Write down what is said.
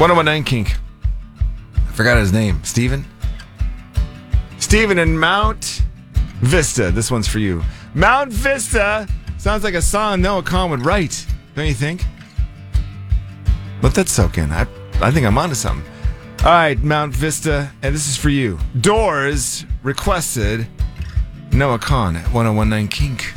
1019 Kink. I forgot his name. Steven? Steven in Mount Vista. This one's for you. Mount Vista sounds like a song Noah Kahan would write, don't you think? Let that soak in. I think I'm onto something. All right, Mount Vista, and this is for you. Doors requested Noah Kahan at 1019 Kink.